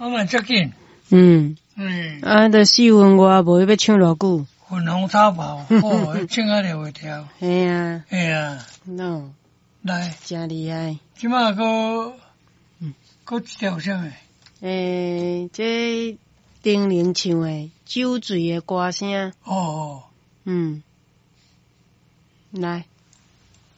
我嘛足紧。 啊，得4分外，无要唱偌久。 粉红草包，哦，唱啊就会跳。 嘿啊， 嘿啊， 喏， 来， 真厉害。 即马搁一条啥物？ 这丁玲唱的酒醉的歌声。 哦。 来。